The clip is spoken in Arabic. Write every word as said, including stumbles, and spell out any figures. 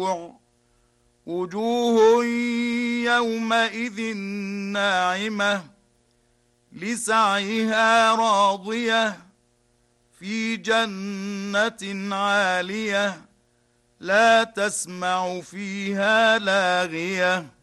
وجوه يومئذ ناعمة لسعيها راضية في جنة عالية لا تسمع فيها لاغية